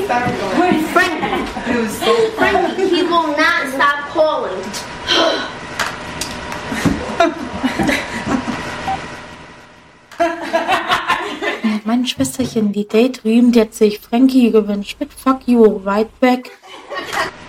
Frankie, he will not stop calling. Mein Schwesterchen, die Daydream, die hat sich Frankie gewünscht mit Fuck You, right back.